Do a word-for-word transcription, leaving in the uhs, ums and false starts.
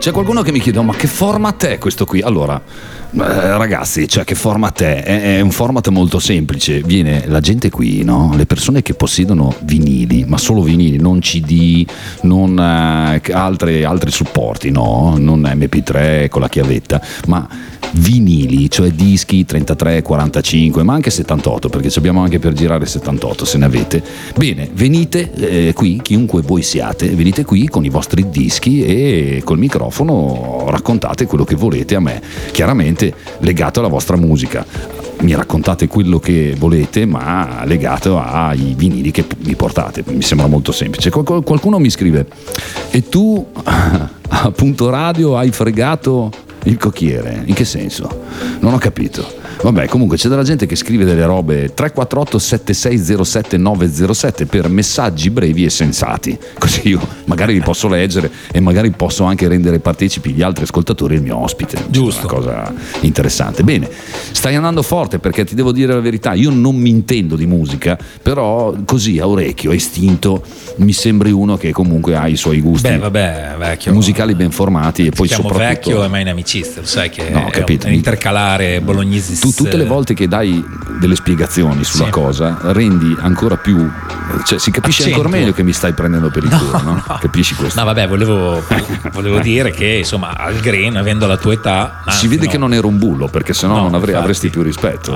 C'è qualcuno che mi chiede: oh, ma che format è questo qui? Allora, eh, ragazzi, cioè, che format è? È, è un format molto semplice. Viene la gente qui, no? Le persone che possiedono vinili, ma solo vinili, non C D, non eh, altre, altri supporti, no? Non M P tre con la chiavetta, ma vinili, cioè dischi trentatré, quarantacinque, ma anche settantotto, perché ci abbiamo anche per girare settantotto se ne avete. Bene, venite eh, qui, chiunque voi siate, venite qui con i vostri dischi e col microfono raccontate quello che volete a me, chiaramente legato alla vostra musica. Mi raccontate quello che volete, ma legato ai vinili che mi portate. Mi sembra molto semplice. Qualcuno mi scrive: e tu a Punto Radio hai fregato il cocchiere? In che senso? Non ho capito. Vabbè, comunque c'è della gente che scrive delle robe. Tre quattro otto sette sei zero sette nove zero sette per messaggi brevi e sensati, così io magari li posso leggere e magari posso anche rendere partecipi gli altri ascoltatori e il mio ospite. Giusto. È una cosa interessante. Bene, stai andando forte, perché ti devo dire la verità, io non mi intendo di musica, però così a orecchio, a istinto, mi sembri uno che comunque ha i suoi gusti. Beh, vabbè, vecchio, musicali ben formati. E poi siamo soprattutto vecchio e mai in amicizia, lo sai che no, è capito. un intercalare bolognese. Tu tutte le volte che dai delle spiegazioni sulla sì. cosa rendi ancora più, cioè si capisce Accento. ancora meglio che mi stai prendendo per il no, culo, no? no. Capisci questo? No, vabbè, volevo, volevo dire che insomma al green, avendo la tua età, si anzi, vede no. che non ero un bullo, perché sennò No, non avrei, infatti. avresti più rispetto.